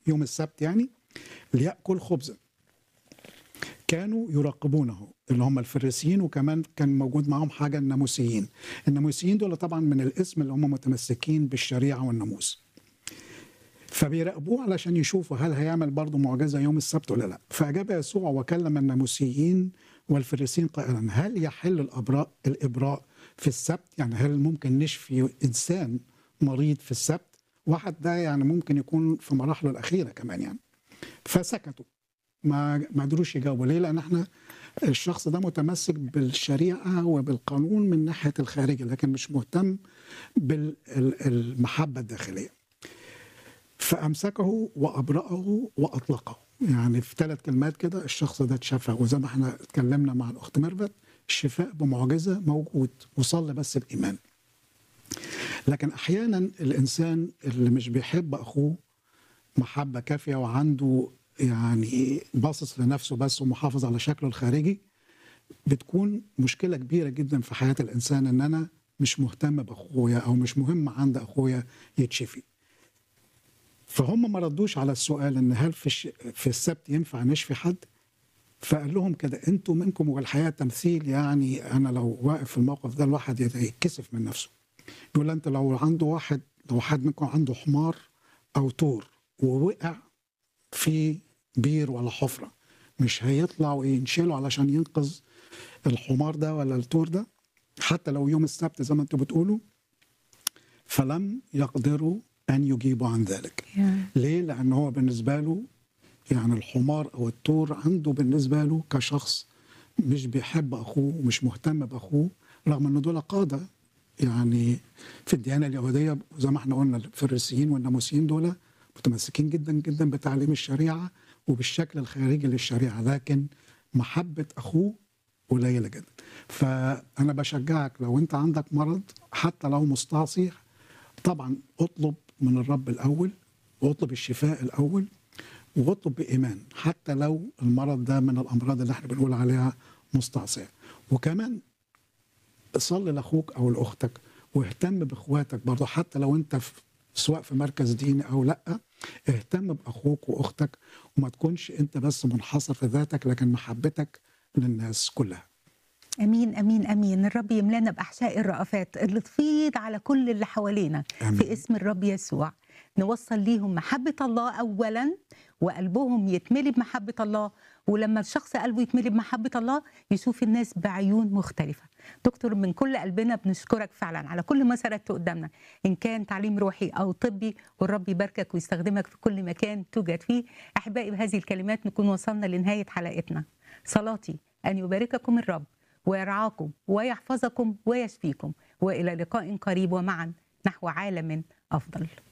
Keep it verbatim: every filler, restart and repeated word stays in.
يوم السبت يعني ليأكل خبزا. كانوا يراقبونه اللي هم الفريسيين، وكمان كان موجود معهم حاجة الناموسيين. الناموسيين دول طبعا من الاسم اللي هم متمسكين بالشريعة والناموس، فبيراقبوه علشان يشوفوا هل هيعمل برضه معجزة يوم السبت ولا لا. فأجاب يسوع وكلم الناموسيين والفريسيين قائلا: هل يحل الأبراء الإبراء في السبت؟ يعني هل ممكن نشفي إنسان مريض في السبت؟ واحد ده يعني ممكن يكون في مراحله الأخيرة كمان يعني. فسكتوا، ما ما قدروش يجاوبوا. ليه؟ لأن احنا الشخص ده متمسك بالشريعة وبالقانون من ناحية الخارجة، لكن مش مهتم بالمحبة الداخلية. فأمسكه وأبرأه وأطلقه. يعني في ثلاث كلمات كده الشخص ده اتشفى. وزي ما احنا اتكلمنا مع الأخت ميرفت، الشفاء بمعجزة موجود، وصلي بس بإيمان. لكن أحيانا الإنسان اللي مش بيحب أخوه محبة كافية وعنده يعني باصص لنفسه بس ومحافظ على شكله الخارجي، بتكون مشكلة كبيرة جدا في حياة الإنسان إن أنا مش مهتم بأخويا أو مش مهم عند أخويا يتشفي. فهم ما ردوش على السؤال ان هل في الش... في السبت ينفع نشفي حد. فقال لهم كده: انتوا منكم والحياه تمثيل. يعني انا لو واقف في الموقف ده الواحد يتكسف من نفسه. يقول انت لو عنده واحد لو حد منكم عنده حمار او طور ووقع في بير ولا حفره، مش هيطلع وينشله علشان ينقذ الحمار ده ولا الطور ده حتى لو يوم السبت زي ما انتوا بتقولوا؟ فلم يقدروا أن يجيبوا عن ذلك. yeah. ليه؟ لأنه هو بالنسبة له يعني الحمار أو الطور عنده بالنسبة له كشخص مش بيحب أخوه ومش مهتم بأخوه، رغم أنه دول قادة يعني في الديانة اليهودية. زي ما احنا قلنا الفريسيين والناموسيين دول متمسكين جدا جدا بتعليم الشريعة وبالشكل الخارجي للشريعة، لكن محبة أخوه قليلة جدا. فأنا بشجعك لو أنت عندك مرض حتى لو مستعصي، طبعا اطلب من الرب الأول، واطلب الشفاء الأول، واطلب بإيمان حتى لو المرض ده من الأمراض اللي احنا بنقول عليها مستعصية. وكمان صلي لأخوك أو لأختك، واهتم بإخواتك برضو حتى لو أنت في سواء في مركز ديني أو لأ. اهتم بأخوك وأختك، وما تكونش أنت بس منحصر في ذاتك، لكن محبتك للناس كلها. امين امين امين. الرب يملانا باحشاء الرأفات اللي تفيض على كل اللي حوالينا. أمين. في اسم الرب يسوع نوصل ليهم محبة الله اولا، وقلبهم يتملي بمحبة الله. ولما الشخص قلبه يتملي بمحبة الله يشوف الناس بعيون مختلفة. دكتور، من كل قلبنا بنشكرك فعلا على كل ما سردته قدامنا، ان كان تعليم روحي او طبي، والرب يباركك ويستخدمك في كل مكان توجد فيه. احبائي، بهذه الكلمات نكون وصلنا لنهاية حلقتنا. صلاتي ان يبارككم الرب ويرعاكم ويحفظكم ويشفيكم، وإلى لقاء قريب ومعا نحو عالم أفضل.